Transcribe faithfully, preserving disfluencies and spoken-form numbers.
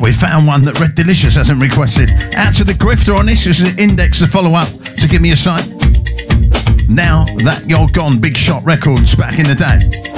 we found one that Red Delicious hasn't requested. Out to the grifter on this. This is Index, the follow-up to Give Me a Sign. Now That You're Gone, Big Shot Records back in the day.